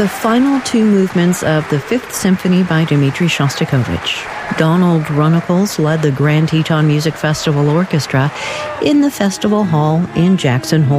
the final two movements of the Fifth Symphony by Dmitri Shostakovich. Donald Runnicles led the Grand Teton Music Festival Orchestra in the festival hall in Jackson Hole,